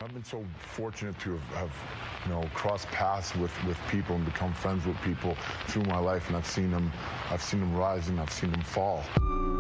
I've been so fortunate to have crossed paths with people and become friends with people through my life, and I've seen them rise and I've seen them fall.